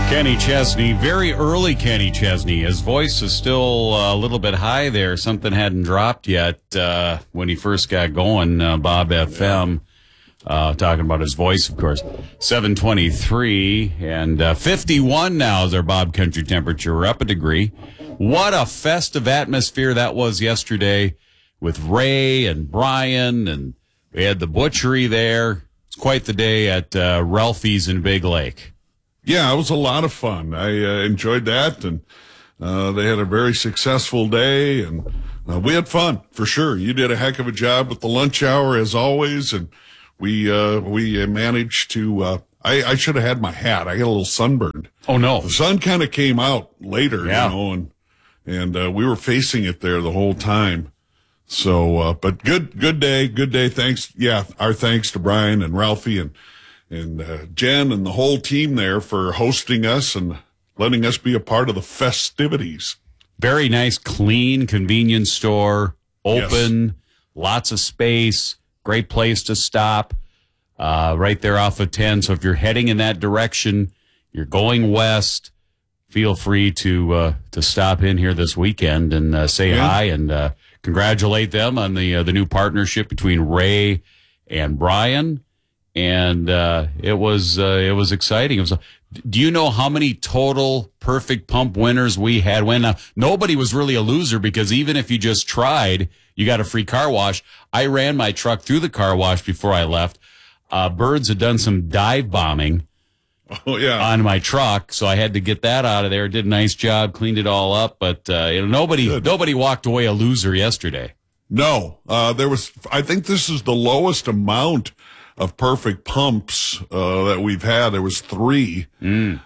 Kenny Chesney, very early Kenny Chesney. His voice is still a little bit high there. Something hadn't dropped yet when he first got going. Bob FM, talking about his voice, of course. 7:23 and 51 now is our Bob Country temperature. We're up a degree. What a festive atmosphere that was yesterday with Ray and Brian, and we had the butchery there. It's quite the day at Ralphie's in Big Lake. Yeah, it was a lot of fun. I enjoyed that, and they had a very successful day, and we had fun, for sure. You did a heck of a job with the lunch hour, as always, and we managed to I should have had my hat. I got a little sunburned. Oh, no. The sun kind of came out later, yeah. and we were facing it there the whole time. So, but good day. Thanks. Yeah, our thanks to Brian and Ralphie and Jen and the whole team there for hosting us and letting us be a part of the festivities. Very nice, clean convenience store, open, yes. Lots of space, great place to stop, right there off of 10. So if you're heading in that direction, you're going west, feel free to stop in here this weekend and say hi and congratulate them on the new partnership between Ray and Brian. And it was exciting. Do you know how many total perfect pump winners we had? Nobody was really a loser, because even if you just tried, you got a free car wash. I ran my truck through the car wash before I left. Birds had done some dive bombing on my truck, so I had to get that out of there. Did a nice job, cleaned it all up, but nobody walked away a loser yesterday. No, I think this is the lowest amount of perfect pumps that we've had. There was 3. To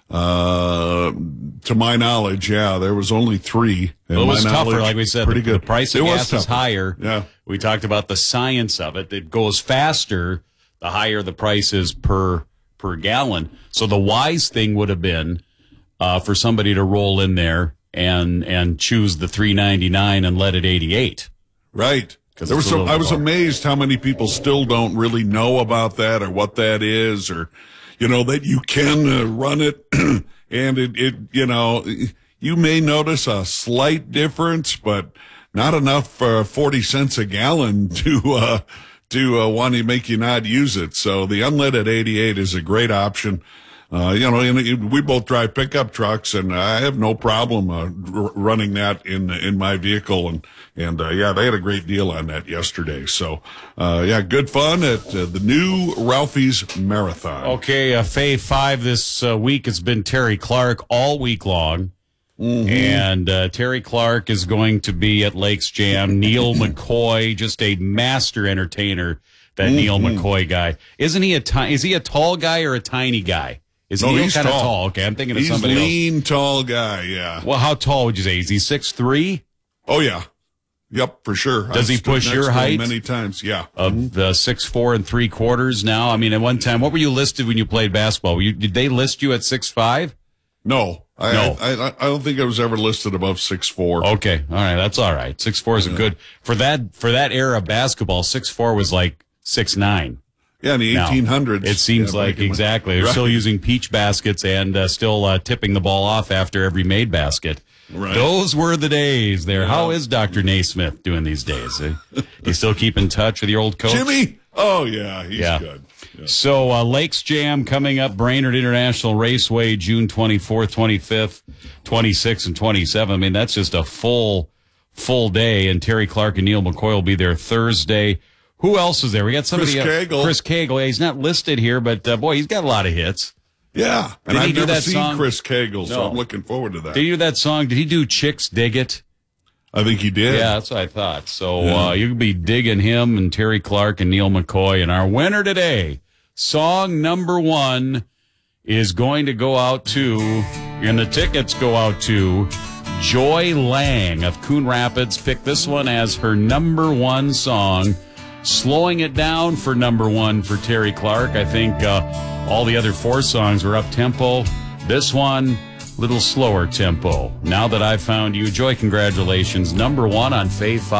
my knowledge, there was only 3. It was tougher, like we said. Pretty good. The price of gas is higher. Yeah. We talked about the science of it. It goes faster the higher the price is per gallon. So the wise thing would have been for somebody to roll in there and choose the $3.99 and let it 88. Right. I was amazed how many people still don't really know about that or what that is, or, that you can run it and it you may notice a slight difference, but not enough for 40 cents a gallon to want to make you not use it. So the unleaded 88 is a great option. We both drive pickup trucks, and I have no problem running that in my vehicle. And they had a great deal on that yesterday. So, good fun at the new Ralphie's Marathon. Okay, Fave 5 this week has been Terry Clark all week long. Mm-hmm. And Terry Clark is going to be at Lakes Jam. Neil McCoy, just a master entertainer, that Neil McCoy guy. Isn't he is he a tall guy or a tiny guy? Is he kind of tall? Okay, I'm thinking of somebody else. He's lean, tall guy, yeah. Well, how tall would you say? Is he 6'3"? Oh, yeah. Yep, for sure. Does he push your height? Many times, yeah. Of the 6'4" and 3/4 now? I mean, at one time, what were you listed when you played basketball? Did they list you at 6'5"? No. I don't think I was ever listed above 6'4". Okay, all right, that's all right. 6'4" is a good, for that era of basketball, 6'4" was like 6'9". Yeah, in the 1800s. It seems like, exactly. They're still using peach baskets and still tipping the ball off after every made basket. Right. Those were the days there. Yeah. How is Dr. Naismith doing these days? You still keep in touch with your old coach? Jimmy? Oh, yeah, he's good. Yeah. So Lakes Jam coming up, Brainerd International Raceway, June 24th, 25th, 26th, and 27th. I mean, that's just a full day, and Terry Clark and Neil McCoy will be there Thursday. Who else is there? We got somebody else. Chris Cagle. Yeah, he's not listed here, but boy, he's got a lot of hits. Yeah, and I've never seen Chris Cagle, so I'm looking forward to that. Did he do that song? Did he do Chicks Dig It? I think he did. Yeah, that's what I thought. So you could be digging him and Terry Clark and Neil McCoy. And our winner today, song number 1, is going to go out to, and the tickets go out to Joy Lang of Coon Rapids. Picked this one as her number 1 song. Slowing it down for number 1 for Terry Clark. I think all the other 4 songs were up-tempo. This one, little slower tempo. Now that I've found you, Joy, congratulations. Number 1 on Fave 5.